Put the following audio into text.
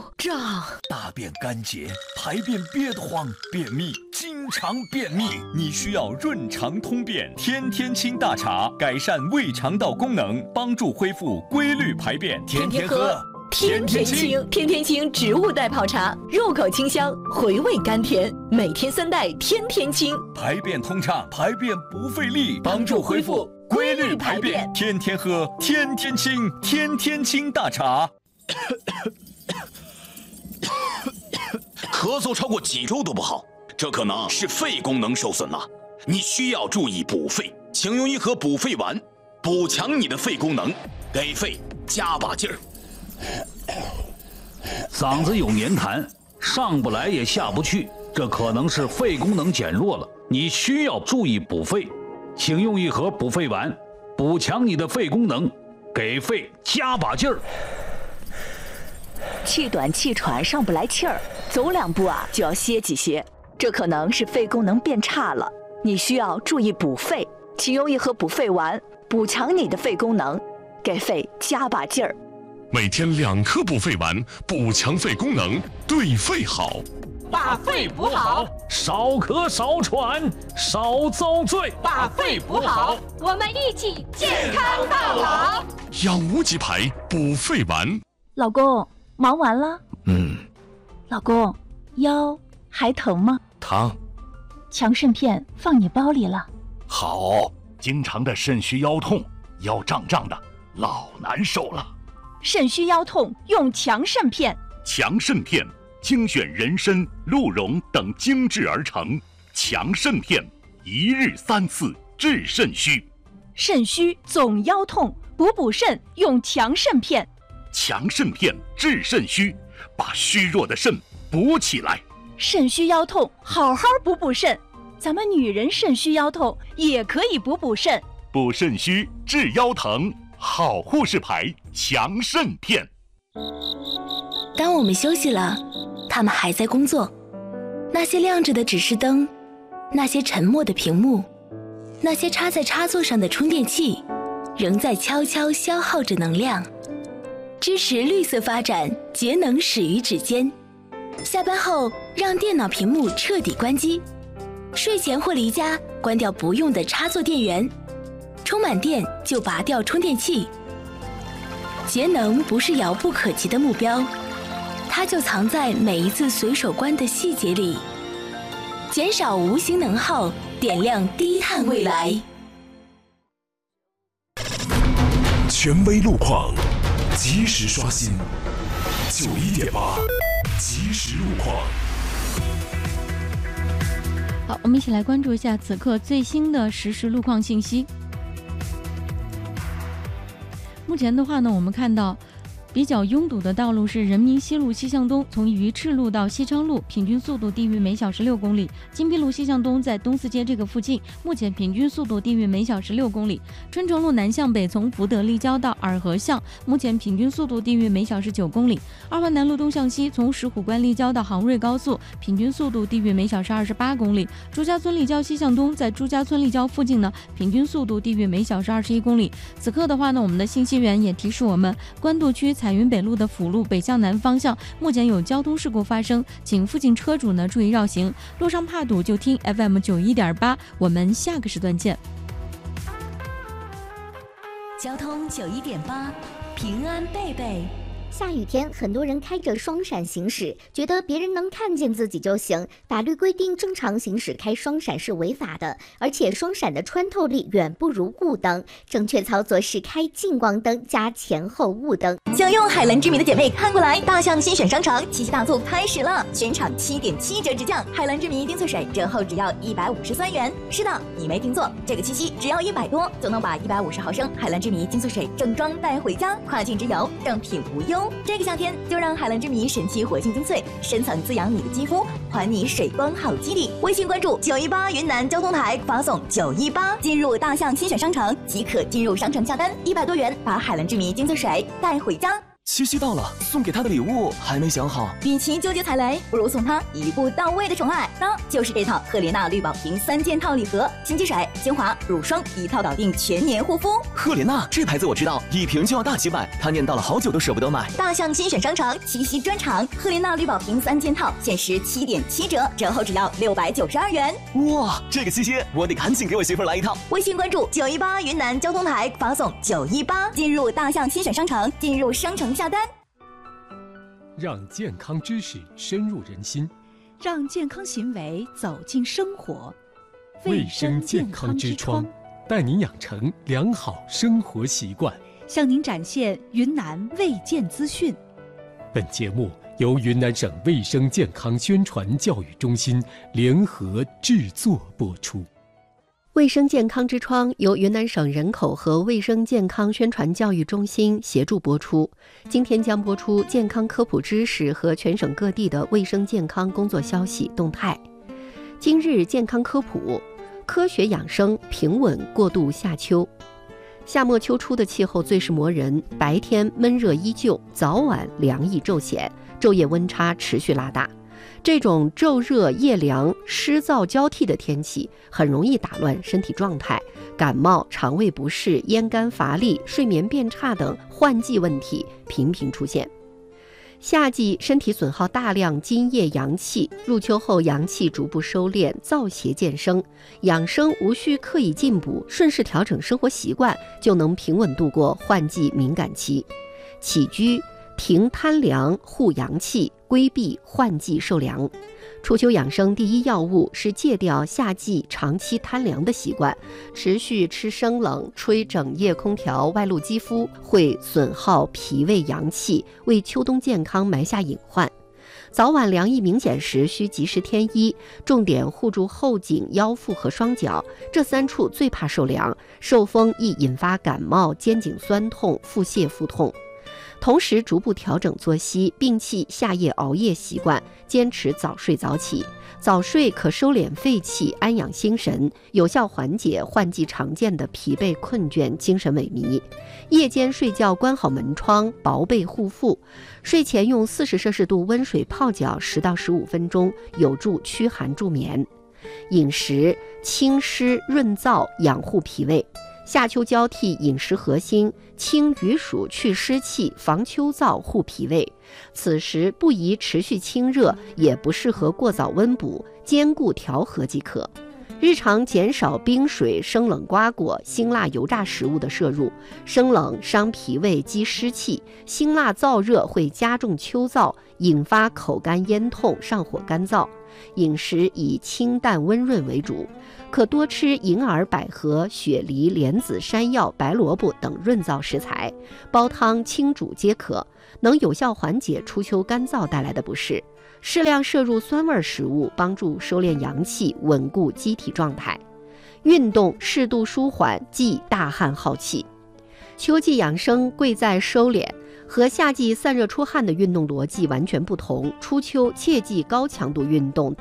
胀。 大便干结，排便憋得慌，便秘，经常便秘，你需要润肠通便天天清大茶，改善胃肠道功能，帮助恢复规律排便。天天喝， 天天清。天天清植物代泡茶，入口清香，回味甘甜，每天3袋，天天清， 排便通畅，排便不费力，帮助恢复规律排便。天天喝，天天清，天天清大茶。 咳嗽超过几周都不好，这可能是肺功能受损了，你需要注意补肺，请用一盒补肺丸，补强你的肺功能，给肺加把劲儿。 嗓子有黏痰，上不来也下不去，这可能是肺功能减弱了，你需要注意补肺，请用一盒补肺丸，补强你的肺功能，给肺加把劲儿。 气短气喘上不来气儿，走2步就要歇几歇，这可能是肺功能变差了，你需要注意补肺，请用一盒补肺丸，补强你的肺功能，给肺加把劲儿。 每天2颗补肺丸，补强肺功能，对肺好。 把肺补好， 少咳少喘少遭罪。 把肺补好，我们一起健康到老。 养无极牌补肺丸。 老公，忙完了？老公，腰还疼吗？ 疼。 强肾片放你包里了。 好，经常的肾虚腰痛，腰胀胀的，老难受了。 肾虚腰痛用强肾片。 强肾片精选人参、鹿茸等精制而成，强肾片1日3次治肾虚。 肾虚总腰痛，补肾用强肾片。 强肾片治肾虚，把虚弱的肾补起来。 肾虚腰痛，好好补肾。咱们女人肾虚腰痛也可以补肾。 补肾虚治腰疼，好护士牌强肾片。 当我们休息了，他们还在工作。那些亮着的指示灯，那些沉默的屏幕，那些插在插座上的充电器，仍在悄悄消耗着能量。支持绿色发展，节能始于指尖。下班后，让电脑屏幕彻底关机。睡前或离家，关掉不用的插座电源。充满电就拔掉充电器。节能不是遥不可及的目标，它就藏在每一次随手关的细节里。减少无形能耗，点亮低碳未来。 权威路况，及时刷新。91.8，即时路况。 好，我们一起来关注一下此刻最新的实时路况信息。目前的话呢，我们看到比较拥堵的道路是人民西路西向东，从鱼翅路到西昌路，平均速度低于每小时6公里；金碧路西向东，在东四街这个附近，目前平均速度低于每小时6公里；春城路南向北，从福德立交到洱河巷，目前平均速度低于每小时9公里；二环南路东向西，从石虎关立交到杭瑞高速，平均速度低于每小时28公里；朱家村立交西向东，在朱家村立交附近呢，平均速度低于每小时21公里。此刻的话呢，我们的信息员也提示我们，官渡区彩云北路的辅路北向南方向目前有交通事故发生，请附近车主呢注意绕行，路上怕堵就听 FM 91.8，我们下个时段见。 交通91.8，平安贝贝。 下雨天，很多人开着双闪行驶，觉得别人能看见自己就行。法律规定，正常行驶开双闪是违法的，而且双闪的穿透力远不如雾灯。正确操作是开近光灯加前后雾灯。 想用海蓝之谜的姐妹看过来，大象新选商场七夕大促开始了，全场7.7折直降，海蓝之谜精粹水折后只要153元。是的，你没听错，这个七夕只要100多就能把150毫升海蓝之谜精粹水正装带回家，跨境之游正品无忧。这个夏天就让海蓝之谜神奇活性精粹深层滋养你的肌肤，还你水光好肌理。微信关注918云南交通台，发送918进入大象新选商城即可进入商城下单，100多元把海蓝之谜精粹水带回家。 七夕到了，送给他的礼物还没想好。 与其纠结踩雷，不如送他一步到位的宠爱。那就是这套赫莲娜绿宝瓶3件套礼盒，洗洁水、精华、乳霜一套搞定全年护肤。 赫莲娜这牌子我知道，一瓶就要大几百，他念叨了好久都舍不得买。 大象新选商场七夕专场，赫莲娜绿宝瓶3件套限时7.7折，折后只要692元。 哇，这个七夕我得赶紧给我媳妇来一套。 微信关注918云南交通台，发送918进入大象新选商城，进入商城下单。 让健康知识深入人心， 让健康行为走进生活。 卫生健康之窗，带您养成良好生活习惯， 向您展现云南卫健资讯。 本节目由云南省卫生健康宣传教育中心联合制作播出。 卫生健康之窗由云南省人口和卫生健康宣传教育中心协助播出。今天将播出健康科普知识和全省各地的卫生健康工作消息动态。今日健康科普：科学养生，平稳过渡夏秋。夏末秋初的气候最是磨人，白天闷热依旧，早晚凉意骤显，昼夜温差持续拉大。这种昼热夜凉、湿燥交替的天气，很容易打乱身体状态，感冒、肠胃不适、咽干乏力、睡眠变差等换季问题频频出现。夏季身体损耗大量津液阳气，入秋后阳气逐步收敛，燥邪渐生。养生无需刻意进补，顺势调整生活习惯，就能平稳度过换季敏感期。起居停贪凉，护阳气，规避换季受凉。初秋养生第一要务是戒掉夏季长期贪凉的习惯，持续吃生冷、吹整夜空调外露肌肤，会损耗脾胃阳气，为秋冬健康埋下隐患。早晚凉意明显时需及时添衣，重点护住后颈、腰腹和双脚，这3处最怕受凉，受风易引发感冒、肩颈酸痛、腹泻、腹痛。同时逐步调整作息，摒弃夏夜熬夜习惯，坚持早睡早起。早睡可收敛肺气，安养心神，有效缓解换季常见的疲惫困倦、精神萎靡。夜间睡觉关好门窗，薄被护腹。睡前用40摄氏度温水泡脚10到15分钟，有助驱寒助眠。饮食清湿润燥，养护脾胃。夏秋交替，饮食核心，清鱼薯去湿气，防秋燥护脾胃。此时不宜持续清热，也不适合过早温补，兼顾调和即可。日常减少冰水、生冷瓜果、辛辣油炸食物的摄入，生冷伤脾胃积湿气，辛辣燥热会加重秋燥，引发口干咽痛、上火干燥。饮食以清淡温润为主，可多吃银耳、百合、雪梨、莲子、山药、白萝卜等润燥食材，煲汤、清煮皆可，能有效缓解初秋干燥带来的不适。适量摄入酸味食物，帮助收敛阳气，稳固机体状态。运动适度舒缓，忌大汗耗气。秋季养生贵在收敛，和夏季散热出汗的运动逻辑完全不同。初秋切忌高强度运动、